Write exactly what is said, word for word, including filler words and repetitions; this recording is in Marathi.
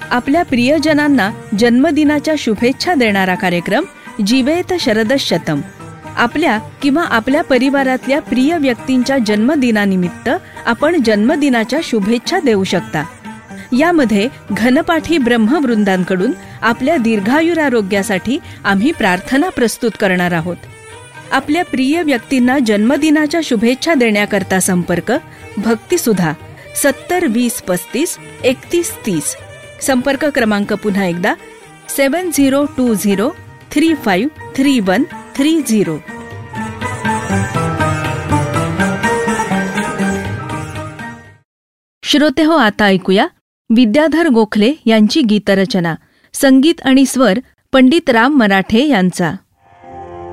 आपल्या प्रियजनांना जन्मदिनाच्या शुभेच्छा देणारा कार्यक्रम जीवेत शरदशतम. आपल्या किंवा आपल्या परिवारातल्या प्रिय व्यक्तींच्या जन्मदिनानिमित्त आपण जन्मदिनाच्या शुभेच्छा देऊ शकता. यामध्ये घनपाठी ब्रह्मवृंदांकडून आपल्या दीर्घायुरारोग्यासाठी आम्ही प्रार्थना प्रस्तुत करणार आहोत. आपल्या प्रिय व्यक्तींना जन्मदिनाच्या शुभेच्छा देण्याकरता संपर्क भक्तिसुधा सत्तर वीस पस्तीस एकतीस तीस. संपर्क क्रमांक पुन्हा एकदा सेवन zero to zero three five three one three zero. श्रोते हो, आता ऐकूया विद्याधर गोखले यांची गीतरचना. संगीत आणि स्वर पंडित राम मराठे यांचा.